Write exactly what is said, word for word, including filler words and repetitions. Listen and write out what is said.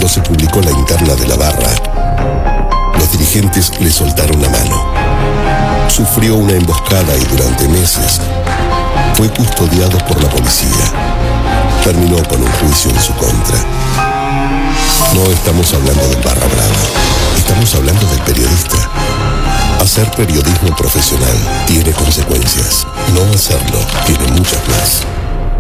cuando se publicó la interna de la barra, los dirigentes le soltaron la mano. Sufrió una emboscada y durante meses fue custodiado por la policía. Terminó con un juicio en su contra. No estamos hablando del barra brava, estamos hablando del periodista. Hacer periodismo profesional tiene consecuencias. No hacerlo tiene muchas más.